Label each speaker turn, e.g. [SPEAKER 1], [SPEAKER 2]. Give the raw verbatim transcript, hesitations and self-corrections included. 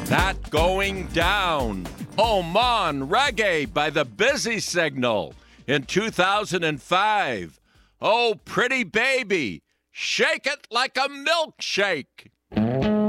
[SPEAKER 1] That Going Down. Oman Reggae by the Busy Signal in two thousand five. Oh, Pretty Baby, Shake It Like a Milkshake